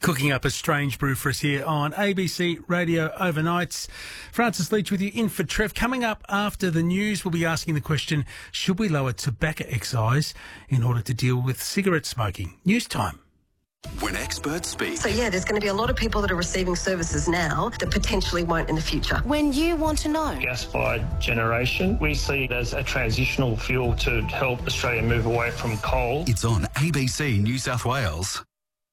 Cooking up a strange brew for us here on ABC Radio Overnights. Francis Leach with you in for Trev. Coming up after the news, we'll be asking the question, should we lower tobacco excise in order to deal with cigarette smoking? News time. When experts speak. So there's going to be a lot of people that are receiving services now that potentially won't in the future. When you want to know. Gas-fired generation, we see it as a transitional fuel to help Australia move away from coal. It's on ABC New South Wales.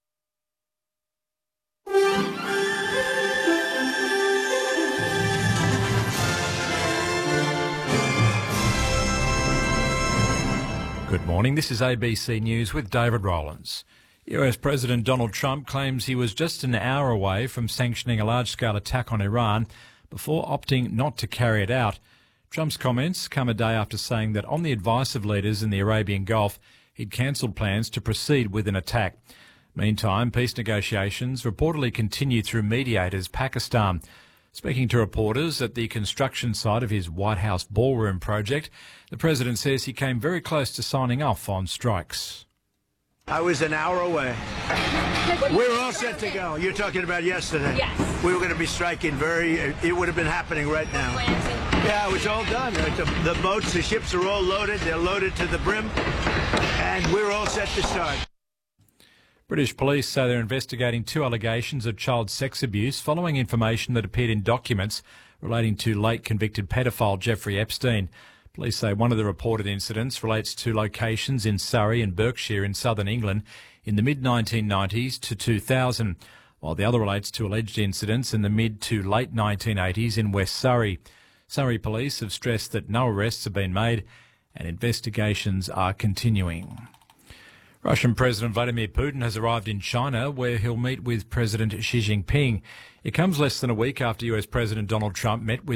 Good morning, this is ABC News with David Rowlands. US President Donald Trump claims he was just an hour away from sanctioning a large-scale attack on Iran before opting not to carry it out. Trump's comments come a day after saying that on the advice of leaders in the Arabian Gulf, he'd cancelled plans to proceed with an attack. Meantime, peace negotiations reportedly continue through mediators Pakistan. Speaking to reporters at the construction site of his White House ballroom project, the president says he came very close to signing off on strikes. I was an hour away. We were all set to go. You're talking about yesterday. Yes. We were going to be striking it would have been happening right now. Yeah, it was all done. The boats, the ships are all loaded. They're loaded to the brim. And we're all set to start. British police say they're investigating 2 allegations of child sex abuse following information that appeared in documents relating to late convicted pedophile Jeffrey Epstein. Police say one of the reported incidents relates to locations in Surrey and Berkshire in southern England in the mid-1990s to 2000, while the other relates to alleged incidents in the mid to late 1980s in West Surrey. Surrey police have stressed that no arrests have been made and investigations are continuing. Russian President Vladimir Putin has arrived in China, where he'll meet with President Xi Jinping. It comes less than a week after US President Donald Trump met with